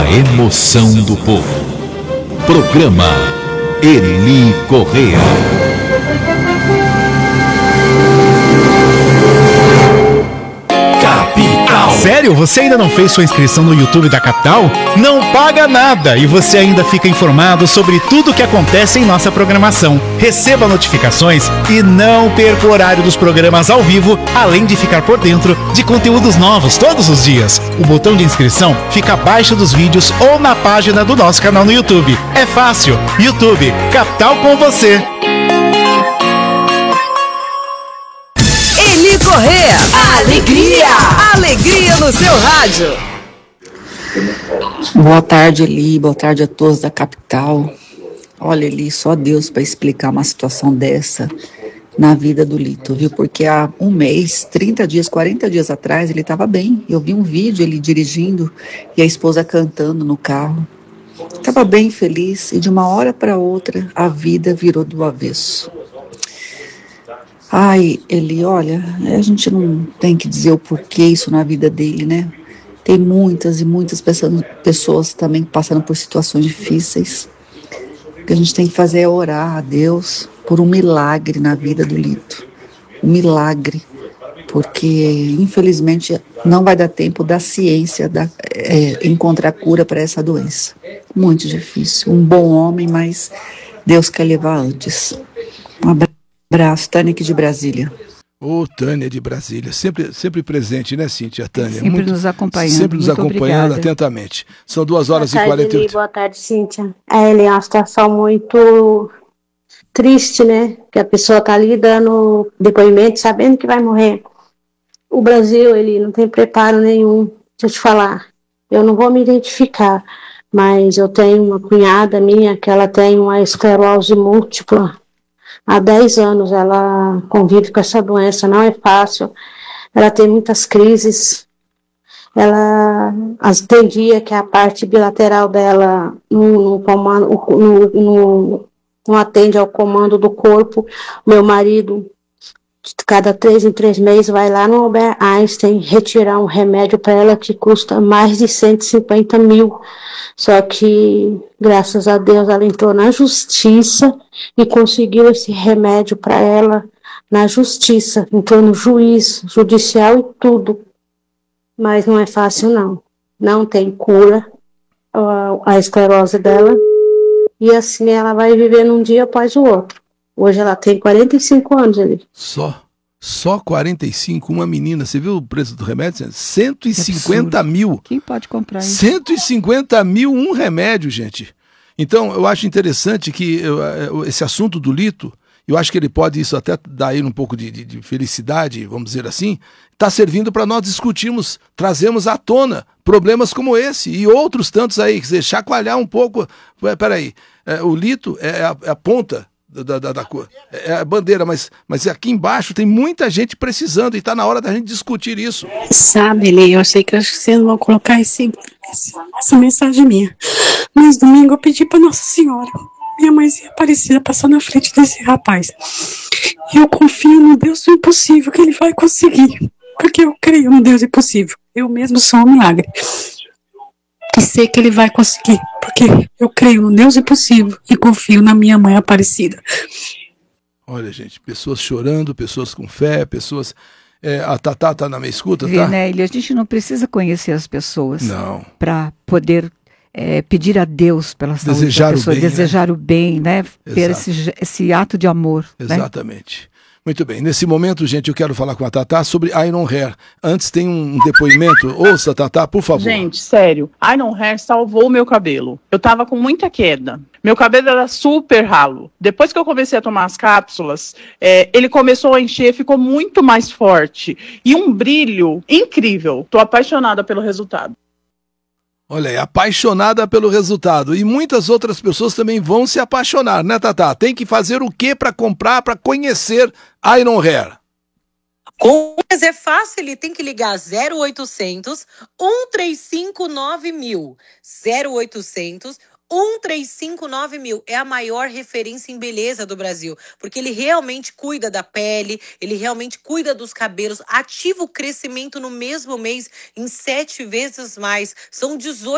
a emoção do povo. Programa Eli Correa. Sério? Você ainda não fez sua inscrição no YouTube da Capital? Não paga nada e você ainda fica informado sobre tudo o que acontece em nossa programação. Receba notificações e não perca o horário dos programas ao vivo, além de ficar por dentro de conteúdos novos todos os dias. O botão de inscrição fica abaixo dos vídeos ou na página do nosso canal no YouTube. É fácil. YouTube, Capital com você. Eli Correa, alegria no seu rádio. Boa tarde, Eli, boa tarde a todos da Capital. Olha, Eli, só Deus para explicar uma situação dessa na vida do Lito, viu? Porque há um mês, 30 dias, 40 dias atrás, ele estava bem. Eu vi um vídeo, ele dirigindo e a esposa cantando no carro. Estava bem feliz e de uma hora para outra a vida virou do avesso. Ai, Eli, olha, a gente não tem que dizer o porquê isso na vida dele, né? Tem muitas e muitas pessoas também passando por situações difíceis. O que a gente tem que fazer é orar a Deus por um milagre na vida do Lito. Um milagre, porque infelizmente não vai dar tempo da ciência encontrar cura para essa doença. Muito difícil. Um bom homem, mas Deus quer levar antes. Um abraço, Tânia aqui de Brasília. Ô, Tânia de Brasília, sempre presente, né, Cíntia? Tânia, sempre nos acompanhando. Sempre nos acompanhando atentamente. São 2h48. Eli, boa tarde, Cíntia. Eli, é uma situação muito triste, né? Que a pessoa tá ali dando depoimento, sabendo que vai morrer. O Brasil, ele não tem preparo nenhum. Deixa eu te falar, eu não vou me identificar, mas eu tenho uma cunhada minha que ela tem uma esclerose múltipla. Há 10 anos ela convive com essa doença, não é fácil. Ela tem muitas crises. Ela tem dia que a parte bilateral dela não atende ao comando do corpo. Meu marido, cada 3 em 3 meses, vai lá no Albert Einstein retirar um remédio para ela que custa mais de 150 mil. Só que, graças a Deus, ela entrou na justiça e conseguiu esse remédio para ela na justiça. Entrou no juiz, judicial e tudo. Mas não é fácil, não. Não tem cura a esclerose dela. E assim ela vai vivendo um dia após o outro. Hoje ela tem 45 anos ali. Só 45, uma menina, você viu o preço do remédio? 150 mil. Quem pode comprar isso? 150 mil um remédio, gente. Então, eu acho interessante que esse assunto do Lito, eu acho que ele pode, isso até dar aí um pouco de felicidade, vamos dizer assim, está servindo para nós discutirmos, trazermos à tona problemas como esse e outros tantos aí, quer dizer, chacoalhar um pouco. Peraí, o Lito é a ponta da cor. É a bandeira, mas aqui embaixo tem muita gente precisando e está na hora da gente discutir isso. Sabe, Lê, eu sei que vocês não vão colocar essa mensagem minha, mas domingo eu pedi para Nossa Senhora, minha mãezinha Aparecida, passar na frente desse rapaz. Eu confio no Deus do impossível, que ele vai conseguir, porque eu creio no Deus impossível. Eu mesmo sou um milagre. E sei que ele vai conseguir, porque eu creio no Deus impossível e confio na minha mãe Aparecida. Olha, gente, pessoas chorando, pessoas com fé, pessoas... a Tatá tá na minha escuta, tá? Né, a gente não precisa conhecer as pessoas para poder pedir a Deus pela saúde da pessoa, desejar o bem, né? Ter esse ato de amor. Exatamente. Né? Muito bem, nesse momento, gente, eu quero falar com a Tatá sobre Iron Hair. Antes tem um depoimento. Ouça, Tatá, por favor. Gente, sério, Iron Hair salvou o meu cabelo. Eu tava com muita queda. Meu cabelo era super ralo. Depois que eu comecei a tomar as cápsulas, ele começou a encher, ficou muito mais forte. E um brilho incrível. Tô apaixonada pelo resultado. Olha aí, apaixonada pelo resultado. E muitas outras pessoas também vão se apaixonar, né, Tatá? Tem que fazer o quê para comprar, para conhecer Iron Hair? Mas é fácil, ele tem que ligar 0800 135 9000. 0800 135 9000 é a maior referência em beleza do Brasil, porque ele realmente cuida da pele, ele realmente cuida dos cabelos, ativa o crescimento no mesmo mês em 7 vezes mais. São 18